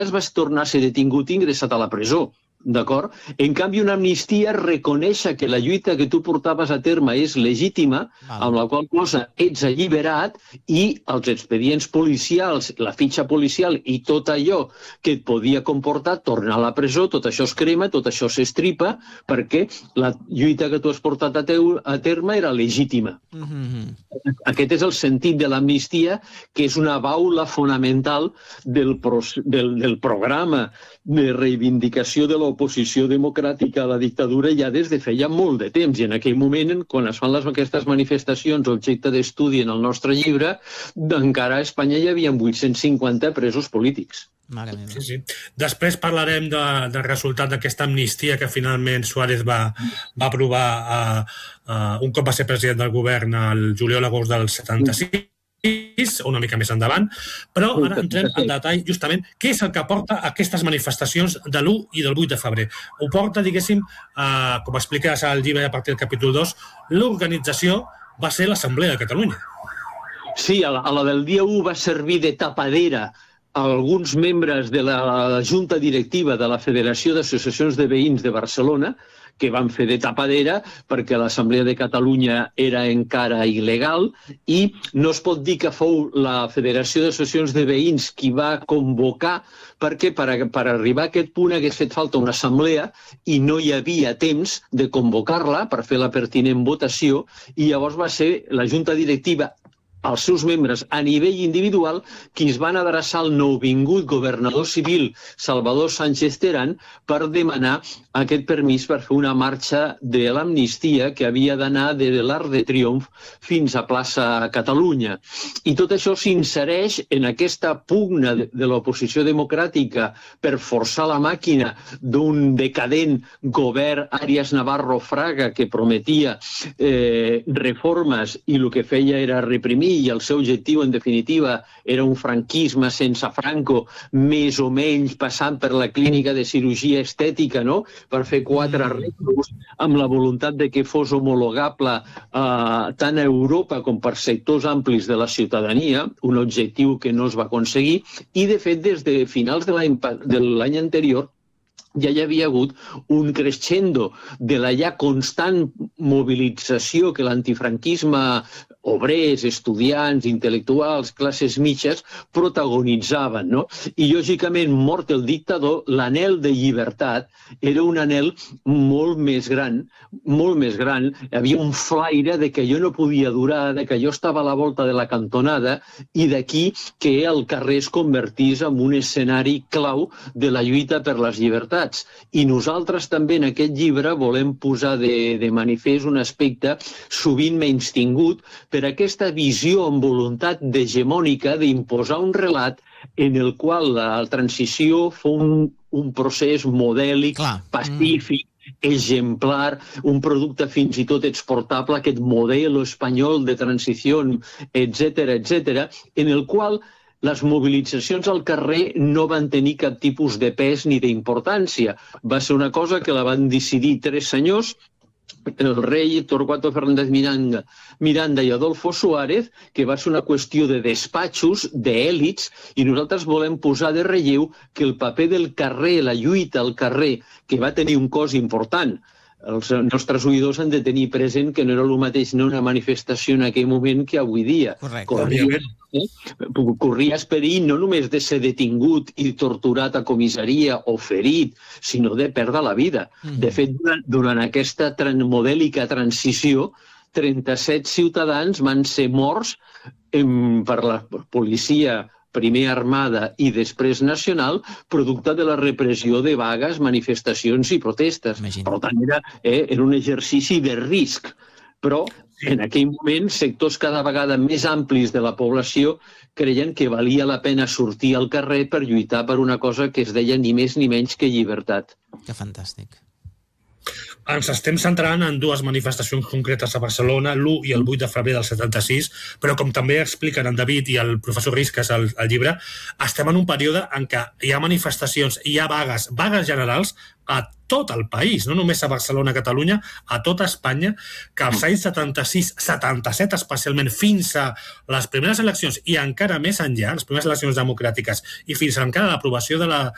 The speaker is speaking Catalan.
vas tornar a ser detingut i ingressat a la presó. D'acord? En canvi, una amnistia reconeix que la lluita que tu portaves a terme és legítima, amb la qual cosa ets alliberat i els expedients policials, la fitxa policial i tot allò que et podia comportar tornar a la presó, tot això es crema, tot això s'estripa, perquè la lluita que tu has portat a terme era legítima. Aquest és el sentit de l'amnistia, que és una baula fonamental del programa de reivindicació de l'oposició democràtica a la dictadura ja des de feia molt de temps. I en aquell moment, quan es fan aquestes manifestacions objecte d'estudi en el nostre llibre, encara a Espanya hi havia 850 presos polítics. Sí. Després parlarem del resultat d'aquesta amnistia que finalment Suárez va aprovar un cop va ser president del govern el juliol-agost del 76, una mica més endavant, però ara entrem en detall justament què és el que porta aquestes manifestacions de l'1 i del 8 de febrer. Ho porta, diguéssim, com expliques al llibre a partir del capítol 2, l'organització va ser l'Assemblea de Catalunya. Sí, a la del dia 1 va servir de tapadera a alguns membres de la Junta Directiva de la Federació d'Associacions de Veïns de Barcelona, que van fer de tapadera perquè l'Assemblea de Catalunya era encara il·legal i no es pot dir que fou la Federació d'Associacions de Veïns qui va convocar, perquè per arribar a aquest punt hagués fet falta una assemblea i no hi havia temps de convocar-la per fer la pertinent votació i llavors va ser la Junta Directiva als seus membres a nivell individual qui es van adreçar al nouvingut governador civil Salvador Sánchez Terán per demanar aquest permís per fer una marxa de l'amnistia que havia d'anar de l'Arc de Triomf fins a plaça Catalunya. I tot això s'insereix en aquesta pugna de l'oposició democràtica per forçar la màquina d'un decadent govern Arias Navarro Fraga que prometia reformes i el que feia era reprimir i el seu objectiu, en definitiva, era un franquisme sense Franco, més o menys passant per la clínica de cirurgia estètica, no?, per fer 4 arreglos amb la voluntat de que fos homologable tant a Europa com per sectors amplis de la ciutadania, un objectiu que no es va aconseguir, i, de fet, des de finals de l'any anterior, ja hi havia hagut un crescendo de la ja constant mobilització que l'antifranquisme, obrers, estudiants, intel·lectuals, classes mitges, protagonitzaven, no? I, lògicament, mort el dictador, l'anhel de llibertat era un anhel molt més gran, molt més gran. Hi havia un flaire de que allò no podia durar, de que allò estava a la volta de la cantonada i d'aquí que el carrer es convertís en un escenari clau de la lluita per les llibertats. I nosaltres també en aquest llibre volem posar de manifest un aspecte sovint menystingut per aquesta visió amb voluntat hegemònica d'imposar un relat en el qual la transició fou un procés modèlic, pacífic, exemplar, un producte fins i tot exportable, aquest model espanyol de transició, etc., en el qual les mobilitzacions al carrer no van tenir cap tipus de pes ni d'importància. Va ser una cosa que la van decidir 3 senyors, el rei Torquato Fernández Miranda i Adolfo Suárez, que va ser una qüestió de despatxos, d'èlits, i nosaltres volem posar de relleu que el paper del carrer, la lluita al carrer, que va tenir un cos important. Els nostres oïdors han de tenir present que no era el mateix una manifestació en aquell moment que avui dia. Corries perill no només de ser detingut i torturat a comissaria o ferit, sinó de perdre la vida. De fet, durant aquesta modèlica transició, 37 ciutadans van ser morts per la policia primer armada i després nacional, producte de la repressió de vagues, manifestacions i protestes. Per tant, era un exercici de risc. Però, en aquell moment, sectors cada vegada més amplis de la població creien que valia la pena sortir al carrer per lluitar per una cosa que es deia ni més ni menys que llibertat. Que fantàstic. Ens estem centrant en 2 manifestacions concretes a Barcelona, l'1 i el 8 de febrer del 76, però com també expliquen en David i el professor Riscas al llibre, estem en un període en què hi ha manifestacions, hi ha vagues generals a tot el país, no només a Barcelona, Catalunya, a tota Espanya, que als anys 76, 77 especialment, fins a les primeres eleccions i encara més enllà, les primeres eleccions democràtiques i fins a encara l'aprovació de la